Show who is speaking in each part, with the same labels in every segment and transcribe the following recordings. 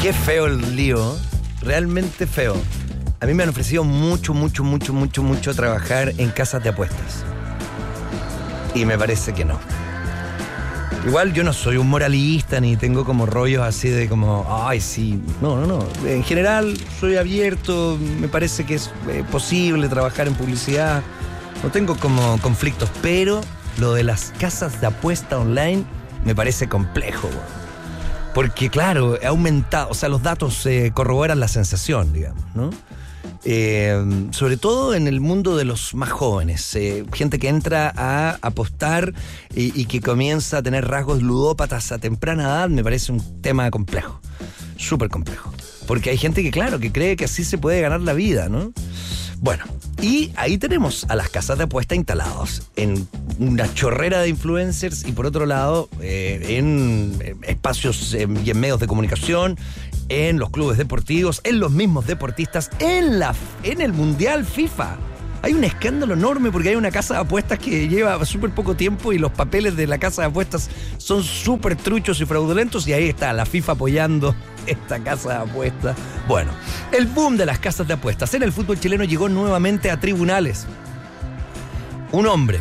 Speaker 1: Qué feo el lío, realmente feo. A mí me han ofrecido mucho trabajar en casas de apuestas. Y me parece que no. Igual yo no soy un moralista ni tengo como rollos así de como, ay, sí. No. En general soy abierto, me parece que es posible trabajar en publicidad. No tengo como conflictos, pero lo de las casas de apuesta online me parece complejo. Porque claro, ha aumentado, o sea, los datos corroboran la sensación, digamos, ¿no? Sobre todo en el mundo de los más jóvenes, gente que entra a apostar y que comienza a tener rasgos ludópatas a temprana edad, me parece un tema complejo, súper complejo, porque hay gente que claro, que cree que así se puede ganar la vida, ¿no? Bueno, y ahí tenemos a las casas de apuesta instalados en una chorrera de influencers y por otro lado en espacios y en medios de comunicación, en los clubes deportivos, en los mismos deportistas, en el Mundial FIFA. Hay un escándalo enorme porque hay una casa de apuestas que lleva súper poco tiempo y los papeles de la casa de apuestas son súper truchos y fraudulentos y ahí está la FIFA apoyando esta casa de apuestas. Bueno, el boom de las casas de apuestas en el fútbol chileno llegó nuevamente a tribunales. Un hombre,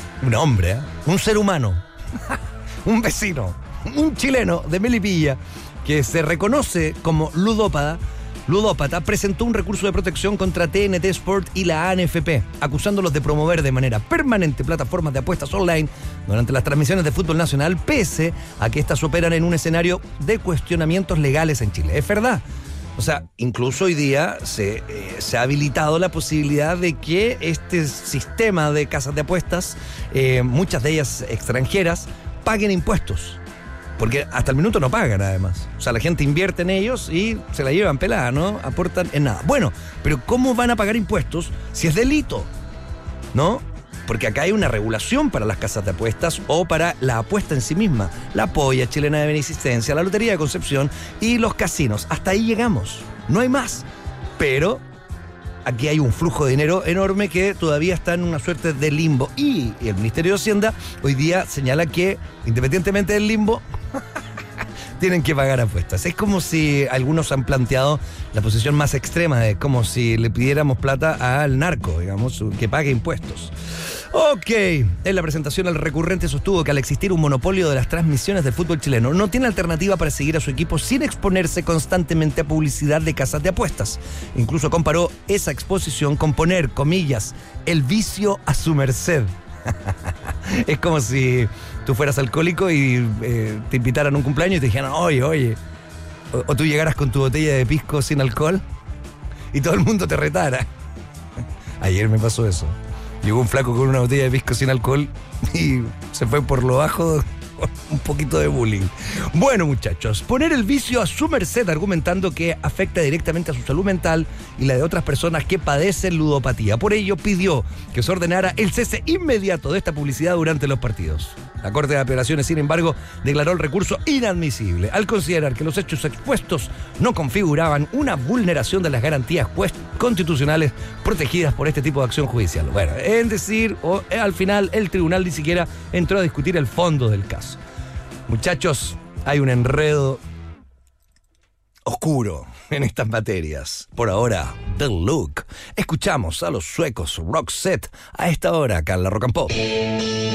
Speaker 1: un ser humano, un vecino, un chileno de Melipilla que se reconoce como ludópata, presentó un recurso de protección contra TNT Sport y la ANFP, acusándolos de promover de manera permanente plataformas de apuestas online durante las transmisiones de fútbol nacional, pese a que estas operan en un escenario de cuestionamientos legales en Chile. Es verdad. O sea, incluso hoy día se ha habilitado la posibilidad de que este sistema de casas de apuestas, muchas de ellas extranjeras, paguen impuestos. Porque hasta el minuto no pagan, además. O sea, la gente invierte en ellos y se la llevan pelada, ¿no? Aportan en nada. Bueno, pero ¿cómo van a pagar impuestos si es delito? ¿No? Porque acá hay una regulación para las casas de apuestas o para la apuesta en sí misma. La Polla Chilena de Beneficencia, la Lotería de Concepción y los casinos. Hasta ahí llegamos. No hay más. Pero aquí hay un flujo de dinero enorme que todavía está en una suerte de limbo. Y el Ministerio de Hacienda hoy día señala que, independientemente del limbo, tienen que pagar apuestas. Es como si algunos han planteado la posición más extrema, de como si le pidiéramos plata al narco, digamos, que pague impuestos. Ok, en la presentación el recurrente sostuvo que al existir un monopolio de las transmisiones del fútbol chileno no tiene alternativa para seguir a su equipo sin exponerse constantemente a publicidad de casas de apuestas. Incluso comparó esa exposición con poner, comillas, el vicio a su merced. Es como si tú fueras alcohólico y te invitaran a un cumpleaños y te dijeran, oye, o tú llegaras con tu botella de pisco sin alcohol y todo el mundo te retara. Ayer me pasó eso. Llegó un flaco con una botella de pisco sin alcohol y se fue por lo bajo un poquito de bullying. Bueno, muchachos, poner el vicio a su merced, argumentando que afecta directamente a su salud mental y la de otras personas que padecen ludopatía. Por ello, pidió que se ordenara el cese inmediato de esta publicidad durante los partidos. La Corte de Apelaciones, sin embargo, declaró el recurso inadmisible al considerar que los hechos expuestos no configuraban una vulneración de las garantías constitucionales protegidas por este tipo de acción judicial. Bueno, es decir, al final el tribunal ni siquiera entró a discutir el fondo del caso. Muchachos, hay un enredo oscuro en estas materias. Por ahora, The Look. Escuchamos a los suecos Roxette a esta hora acá en La Rock and Pop.